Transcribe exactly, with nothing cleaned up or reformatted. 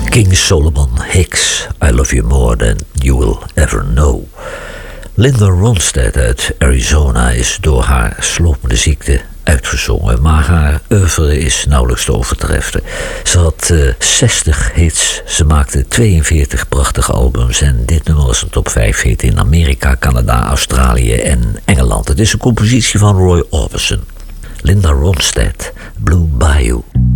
King Solomon Hicks, I Love You More Than You Will Ever Know. Linda Ronstadt uit Arizona is door haar slopende ziekte uitgezongen, maar haar oeuvre is nauwelijks te overtreffen. Ze had uh, zestig hits, ze maakte tweeënveertig prachtige albums en dit nummer was een top vijf hit in Amerika, Canada, Australië en Engeland. Het is een compositie van Roy Orbison. Linda Ronstadt, Blue Bayou.